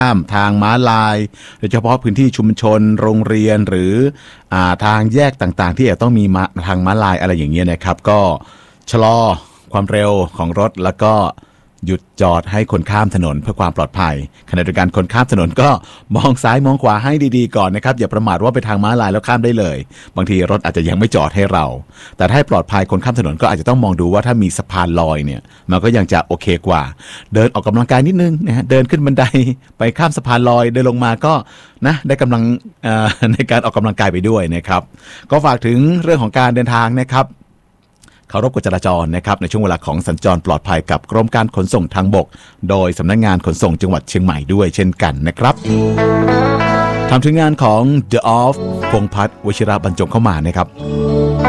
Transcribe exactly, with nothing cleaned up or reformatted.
ข้ามทางม้าลายโดยเฉพาะพื้นที่ชุมชนโรงเรียนหรืออ่าทางแยกต่างๆที่อาจต้องมีทางม้าลายอะไรอย่างเงี้ยนะครับก็ชะลอความเร็วของรถแล้วก็หยุดจอดให้คนข้ามถนนเพื่อความปลอดภัยขณะเดียวกันคนข้ามถนนก็มองซ้ายมองขวาให้ดีๆก่อนนะครับอย่าประมาทว่าไปทางม้าลายแล้วข้ามได้เลยบางทีรถอาจจะยังไม่จอดให้เราแต่ถ้าให้ปลอดภัยคนข้ามถนนก็อาจจะต้องมองดูว่าถ้ามีสะพานลอยเนี่ยมันก็ยังจะโอเคกว่าเดินออกกำลังกายนิดนึงนะฮะเดินขึ้นบันไดไปข้ามสะพานลอยเดินลงมาก็นะได้กำลังในการออกกำลังกายไปด้วยนะครับก็ฝากถึงเรื่องของการเดินทางนะครับเคารพกฎจราจรนะครับในช่วงเวลาของสัญจรปลอดภัยกับกรมการขนส่งทางบกโดยสำนักงานขนส่งจังหวัดเชียงใหม่ด้วยเช่นกันนะครับทำถึงงานของ The Off พงษ์พัฒน์วชิระบรรจงเข้ามานะครับ